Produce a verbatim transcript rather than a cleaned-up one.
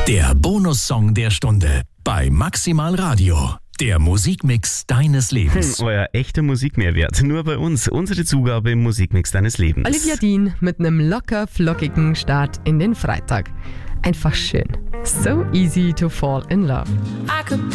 Der Bonussong der Stunde bei Maximal Radio. Der Musikmix deines Lebens. Hm, euer echter Musikmehrwert. Nur bei uns. Unsere Zugabe im Musikmix deines Lebens. Olivia Dean mit einem locker flockigen Start in den Freitag. Einfach schön. So easy to fall in love.